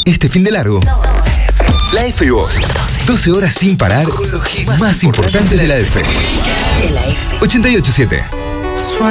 Este fin de largo, la F y vos. 12 horas sin parar con los hits más importantes de la F. 88.7.